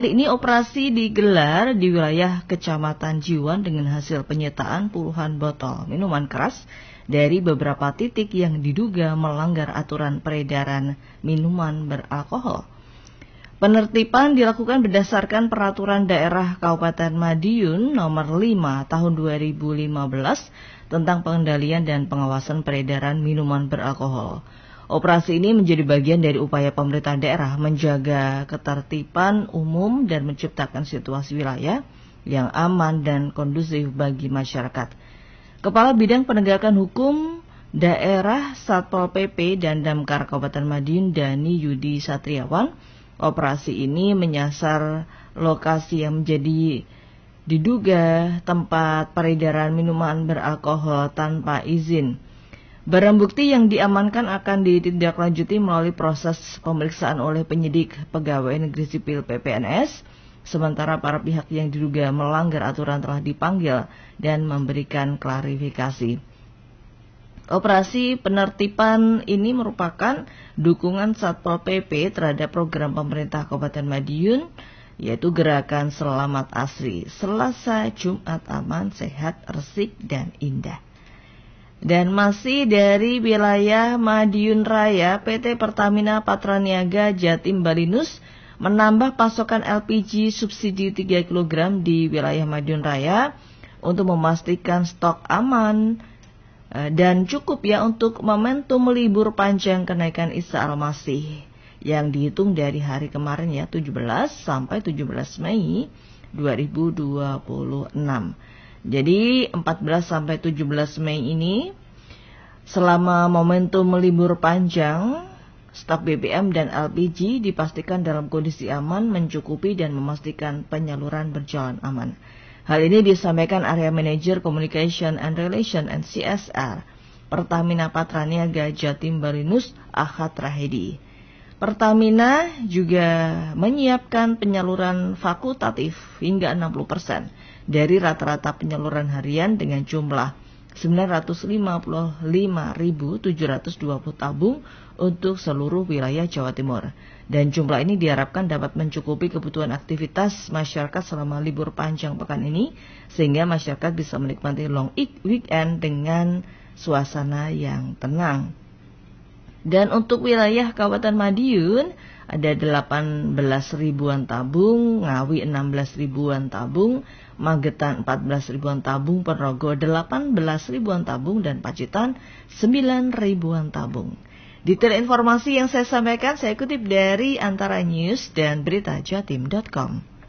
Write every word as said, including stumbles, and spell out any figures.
Kali ini operasi digelar di wilayah Kecamatan Jiwan dengan hasil penyitaan puluhan botol minuman keras dari beberapa titik yang diduga melanggar aturan peredaran minuman beralkohol. Penertiban dilakukan berdasarkan Peraturan Daerah Kabupaten Madiun Nomor lima Tahun dua ribu lima belas tentang pengendalian dan pengawasan peredaran minuman beralkohol. Operasi ini menjadi bagian dari upaya pemerintah daerah menjaga ketertiban umum dan menciptakan situasi wilayah yang aman dan kondusif bagi masyarakat. Kepala Bidang Penegakan Hukum Daerah Satpol P P dan Damkar Kabupaten Madiun Dani Yudi Satriawan, operasi ini menyasar lokasi yang menjadi diduga tempat peredaran minuman beralkohol tanpa izin. Barang bukti yang diamankan akan ditindaklanjuti melalui proses pemeriksaan oleh penyidik Pegawai Negeri Sipil P P N S, sementara para pihak yang diduga melanggar aturan telah dipanggil dan memberikan klarifikasi. Operasi penertiban ini merupakan dukungan Satpol P P terhadap program pemerintah Kabupaten Madiun, yaitu Gerakan Selamat Asri, Selasa Jumat Aman, Sehat, Resik, dan Indah. Dan masih dari wilayah Madiun Raya, P T Pertamina Patraniaga Jatim Balinus menambah pasokan L P G subsidi tiga kilogram di wilayah Madiun Raya untuk memastikan stok aman dan cukup ya untuk momentum libur panjang kenaikan Isa Al-Masih yang dihitung dari hari kemarin ya tujuh belas sampai tujuh belas Mei dua ribu dua puluh enam. Jadi empat belas sampai tujuh belas Mei ini selama momentum libur panjang, stok B B M dan L P G dipastikan dalam kondisi aman, mencukupi dan memastikan penyaluran berjalan aman. Hal ini disampaikan Area Manager Communication and Relation and C S R Pertamina Patraniaga Jatim Balinus Ahad Rahedi. Pertamina juga menyiapkan penyaluran fakultatif hingga enam puluh persen dari rata-rata penyaluran harian dengan jumlah sembilan ratus lima puluh lima ribu tujuh ratus dua puluh tabung untuk seluruh wilayah Jawa Timur. Dan jumlah ini diharapkan dapat mencukupi kebutuhan aktivitas masyarakat selama libur panjang pekan ini, sehingga masyarakat bisa menikmati long weekend dengan suasana yang tenang. Dan untuk wilayah Kabupaten Madiun ada delapan belas ribuan tabung, Ngawi enam belas ribuan tabung, Magetan empat belas ribuan tabung, Ponorogo delapan belas ribuan tabung, dan Pacitan sembilan ribuan tabung. Detail informasi yang saya sampaikan saya kutip dari Antara News dan berita jatim dot com.